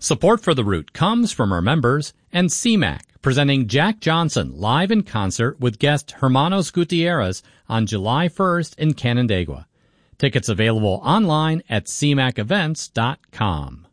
Support for The Root comes from our members and CMAC, presenting Jack Johnson live in concert with guest Hermanos Gutierrez on July 1st in Canandaigua. Tickets available online at cmacevents.com.